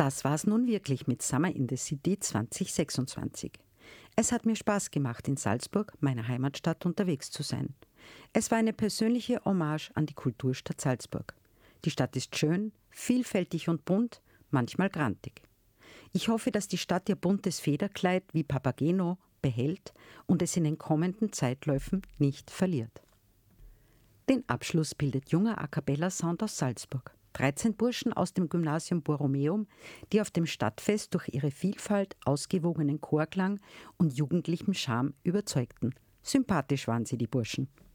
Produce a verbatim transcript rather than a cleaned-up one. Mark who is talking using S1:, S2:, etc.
S1: Das war's nun wirklich mit Summer in the City zwanzig sechsundzwanzig. Es hat mir Spaß gemacht, in Salzburg, meiner Heimatstadt, unterwegs zu sein. Es war eine persönliche Hommage an die Kulturstadt Salzburg. Die Stadt ist schön, vielfältig und bunt, manchmal grantig. Ich hoffe, dass die Stadt ihr buntes Federkleid wie Papageno behält und es in den kommenden Zeitläufen nicht verliert. Den Abschluss bildet junger A Cappella Sound aus Salzburg. dreizehn Burschen aus dem Gymnasium Borromeum, die auf dem Stadtfest durch ihre Vielfalt, ausgewogenen Chorklang und jugendlichem Charme überzeugten. Sympathisch waren sie, die Burschen.